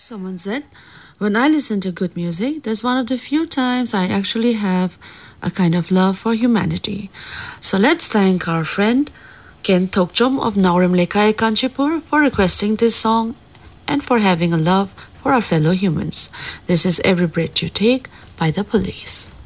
Someone said, when I listen to good music, that's one of the few times I actually have a kind of love for humanity. So let's thank our friend Ken Tokjom of Naurim Lekai Kanchipur for requesting this song and for having a love for our fellow humans. This is Every Breath You Take by The Police.